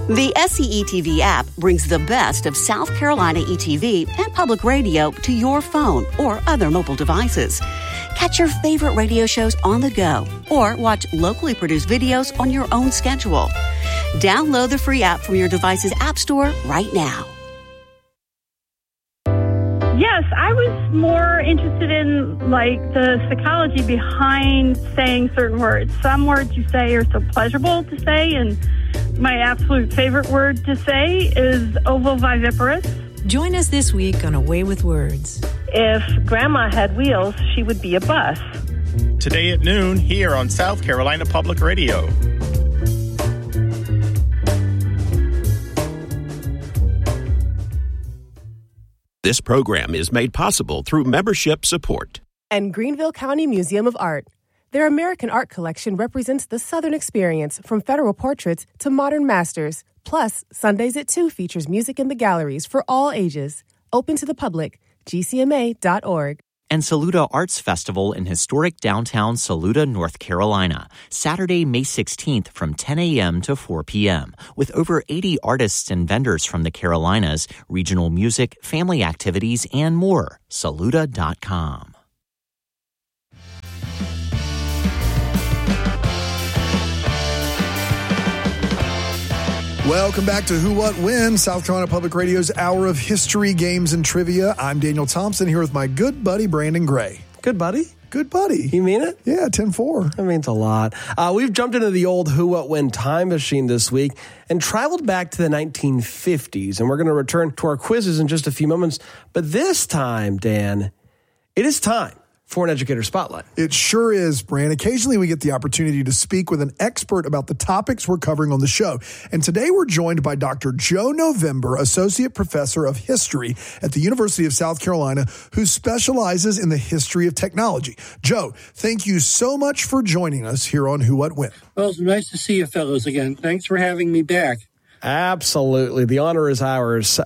The SCETV app brings the best of South Carolina ETV and public radio to your phone or other mobile devices. Catch your favorite radio shows on the go or watch locally produced videos on your own schedule. Download the free app from your device's app store right now. Yes, I was more interested in the psychology behind saying certain words. Some words you say are so pleasurable to say, and my absolute favorite word to say is ovoviviparous. Join us this week on Away with Words. If Grandma had wheels, she would be a bus. Today at noon here on South Carolina Public Radio. This program is made possible through membership support. And Greenville County Museum of Art. Their American art collection represents the Southern experience, from federal portraits to modern masters. Plus, Sundays at 2 features music in the galleries for all ages. Open to the public. GCMA.org. And Saluda Arts Festival in historic downtown Saluda, North Carolina, Saturday, May 16th from 10 a.m. to 4 p.m. with over 80 artists and vendors from the Carolinas, regional music, family activities, and more. Saluda.com. Welcome back to Who, What, When, South Carolina Public Radio's Hour of History, Games, and Trivia. I'm Daniel Thompson here with my good buddy, Brandon Gray. Good buddy? Good buddy. You mean it? Yeah, 10-4. That means a lot. We've jumped into the old Who, What, When time machine this week and traveled back to the 1950s. And we're going to return to our quizzes in just a few moments. But this time, Dan, it is time for an Educator Spotlight. It sure is, Bran. Occasionally we get the opportunity to speak with an expert about the topics we're covering on the show. And today we're joined by Dr. Joe November, Associate Professor of History at the University of South Carolina, who specializes in the history of technology. Joe, thank you so much for joining us here on Who, What, When. Well, it's nice to see you fellows again. Thanks for having me back. Absolutely. The honor is ours.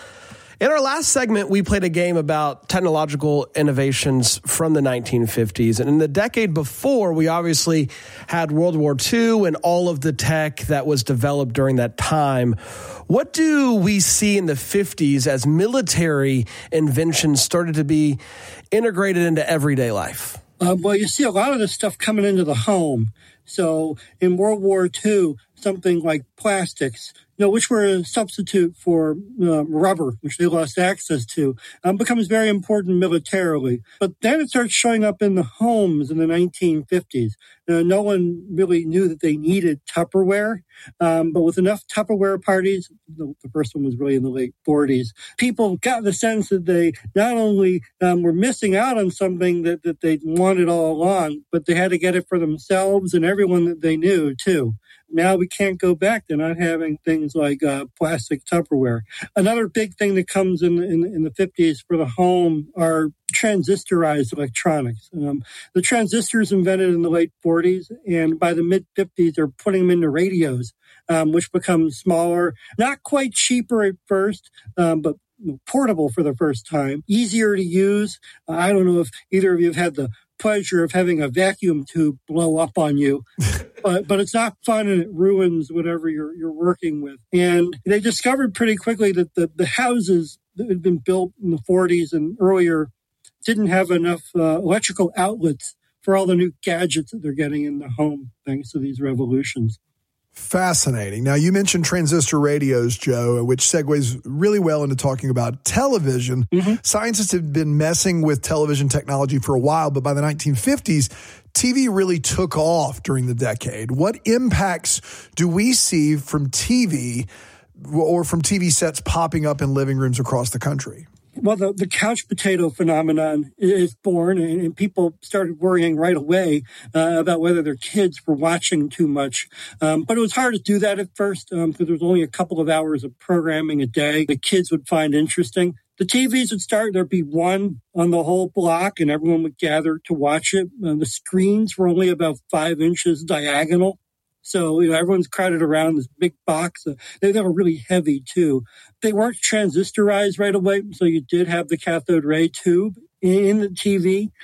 In our last segment, we played a game about technological innovations from the 1950s. And in the decade before, we obviously had World War II and all of the tech that was developed during that time. What do we see in the 50s as military inventions started to be integrated into everyday life? Well, you see a lot of this stuff coming into the home. So in World War II, something like plastics, which were a substitute for rubber, which they lost access to, becomes very important militarily. But then it starts showing up in the homes in the 1950s. No one really knew that they needed Tupperware, but with enough Tupperware parties, the first one was really in the late 40s, people got the sense that they not only were missing out on something that they wanted all along, but they had to get it for themselves and everyone that they knew, too. Now we can't go back to not having things like plastic Tupperware. Another big thing that comes in the 50s for the home are transistorized electronics. The transistors invented in the late 40s, and by the mid-50s, they're putting them into radios, which become smaller, not quite cheaper at first, but portable for the first time, easier to use. I don't know if either of you have had the pleasure of having a vacuum tube blow up on you, but it's not fun and it ruins whatever you're working with. And they discovered pretty quickly that the houses that had been built in the 40s and earlier didn't have enough electrical outlets for all the new gadgets that they're getting in the home thanks to these revolutions. Fascinating. Now, you mentioned transistor radios, Joe, which segues really well into talking about television. Mm-hmm. Scientists have been messing with television technology for a while, but by the 1950s, TV really took off during the decade. What impacts do we see from TV or from TV sets popping up in living rooms across the country? Well, the couch potato phenomenon is born, and people started worrying right away about whether their kids were watching too much. But it was hard to do that at first because there was only a couple of hours of programming a day the kids would find interesting. The TVs would start, there'd be one on the whole block, and everyone would gather to watch it. The screens were only about 5 inches diagonal. So, everyone's crowded around this big box. They were really heavy, too. They weren't transistorized right away, so you did have the cathode ray tube in the TV.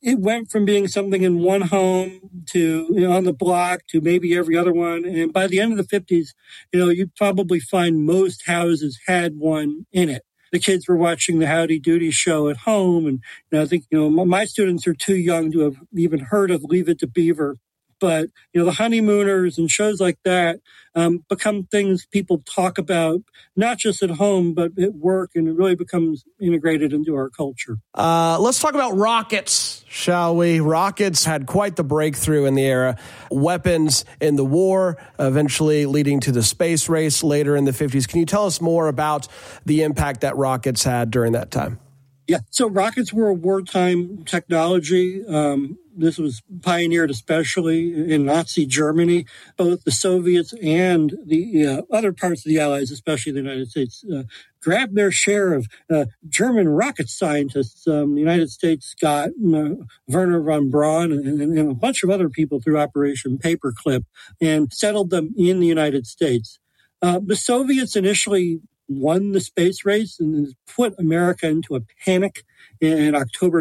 it went from being something in one home to on the block to maybe every other one. And by the end of the 50s, you'd probably find most houses had one in it. The kids were watching the Howdy Doody show at home. And I think, my students are too young to have even heard of Leave It to Beaver. But, the honeymooners and shows like that become things people talk about, not just at home, but at work, and it really becomes integrated into our culture. Let's talk about rockets, shall we? Rockets had quite the breakthrough in the era. Weapons in the war, eventually leading to the space race later in the 50s. Can you tell us more about the impact that rockets had during that time? Yeah, so rockets were a wartime technology. This was pioneered especially in Nazi Germany. Both the Soviets and the other parts of the Allies, especially the United States, grabbed their share of German rocket scientists. The United States got Werner von Braun and a bunch of other people through Operation Paperclip and settled them in the United States. The Soviets initially won the space race and put America into a panic in October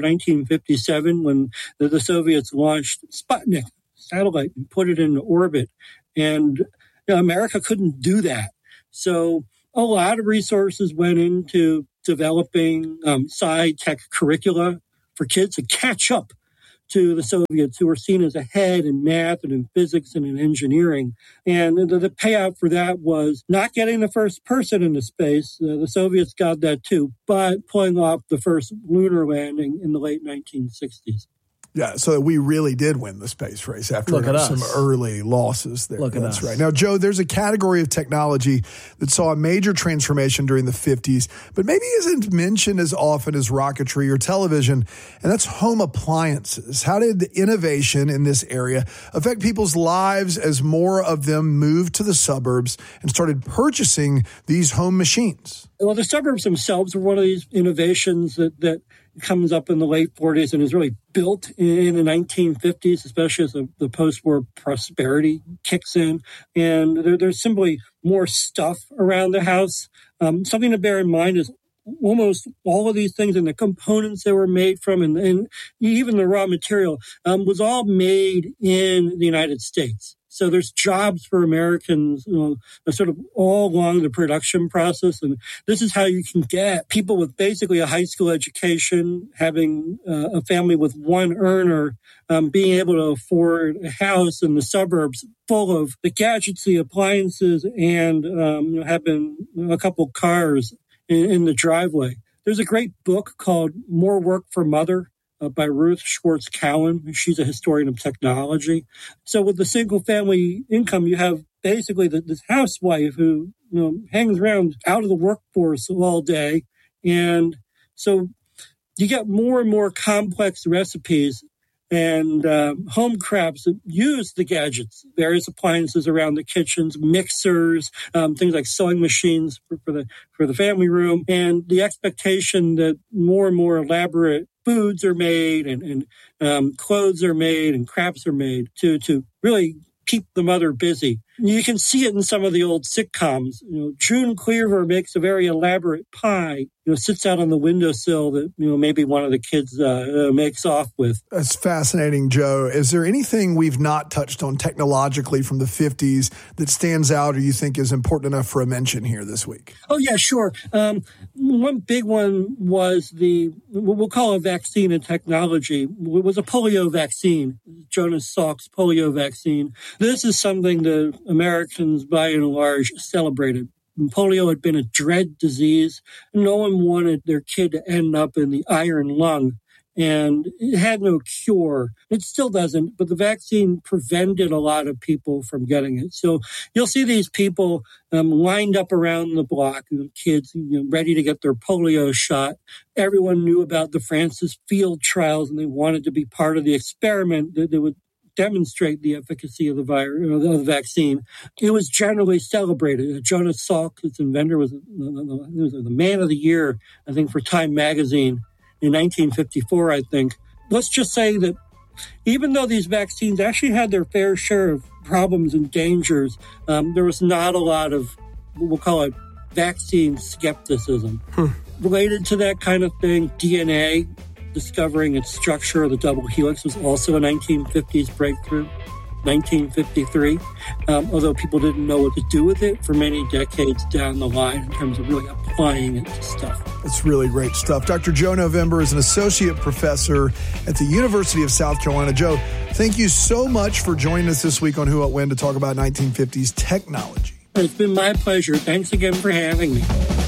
1957 when the Soviets launched Sputnik satellite and put it into orbit. And America couldn't do that. So a lot of resources went into developing sci-tech curricula for kids to catch up to the Soviets, who were seen as ahead in math and in physics and in engineering. And the payout for that was not getting the first person into space. The Soviets got that too, but pulling off the first lunar landing in the late 1960s. Yeah, so we really did win the space race after some early losses there. That's right. Now, Joe, there's a category of technology that saw a major transformation during the 50s, but maybe isn't mentioned as often as rocketry or television, and that's home appliances. How did the innovation in this area affect people's lives as more of them moved to the suburbs and started purchasing these home machines? Well, the suburbs themselves were one of these innovations that comes up in the late 40s and is really built in the 1950s, especially as the post-war prosperity kicks in. And there's simply more stuff around the house. Something to bear in mind is almost all of these things and the components they were made from and even the raw material was all made in the United States. So there's jobs for Americans, sort of all along the production process. And this is how you can get people with basically a high school education, having a family with one earner, being able to afford a house in the suburbs full of the gadgets, the appliances, and having a couple cars in the driveway. There's a great book called More Work for Mother by Ruth Schwartz Cowan. She's a historian of technology. So with the single family income, you have basically this housewife who hangs around out of the workforce all day. And so you get more and more complex recipes and home crafts that use the gadgets, various appliances around the kitchens, mixers, things like sewing machines for the family room, and the expectation that more and more elaborate foods are made and clothes are made and crafts are made to really keep the mother busy. You can see it in some of the old sitcoms. June Cleaver makes a very elaborate pie, sits out on the windowsill that, maybe one of the kids makes off with. That's fascinating, Joe. Is there anything we've not touched on technologically from the 50s that stands out or you think is important enough for a mention here this week? Oh, yeah, sure. One big one was we'll call it vaccine and technology. It was a polio vaccine, Jonas Salk's polio vaccine. This is something that Americans, by and large, celebrated. Polio had been a dread disease. No one wanted their kid to end up in the iron lung, and it had no cure. It still doesn't, but the vaccine prevented a lot of people from getting it. So you'll see these people lined up around the block, kids ready to get their polio shot. Everyone knew about the Francis Field trials, and they wanted to be part of the experiment that would demonstrate the efficacy of the virus or the vaccine. It was generally celebrated. Jonas Salk, its inventor, was the man of the year, I think, for Time magazine in 1954, I think. Let's just say that even though these vaccines actually had their fair share of problems and dangers, there was not a lot of, we'll call it, vaccine skepticism. Related to that kind of thing, DNA. discovering its structure, the double helix, was also a 1950s breakthrough. 1953, although people didn't know what to do with it for many decades down the line in terms of really applying it to stuff. It's really great stuff. Dr. Joe November is an associate professor at the University of South Carolina. Joe, thank you so much for joining us this week on Who, What, When to talk about 1950s technology. It's been my pleasure. Thanks again for having me.